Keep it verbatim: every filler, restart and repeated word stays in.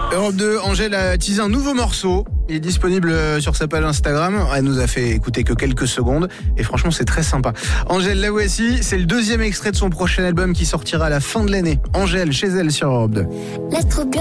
Europe deux, Angèle a teasé un nouveau morceau. Il est disponible sur sa page Instagram. Elle nous a fait écouter que quelques secondes. Et franchement, c'est très sympa. Angèle, la voici. C'est le deuxième extrait de son prochain album qui sortira à la fin de l'année. Angèle, chez elle sur Europe deux.